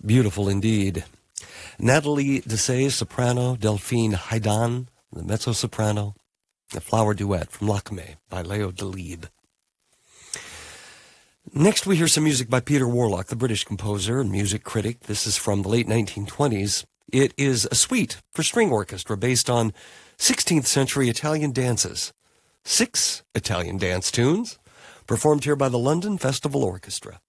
Beautiful indeed. Natalie Dessay, soprano, Delphine Haidan, the mezzo-soprano, a flower duet from Lakme by Leo Delibes. Next we hear some music by Peter Warlock, the British composer and music critic. This is from the late 1920s. It is a suite for string orchestra based on 16th century Italian dances. 6 Italian dance tunes performed here by the London Festival Orchestra.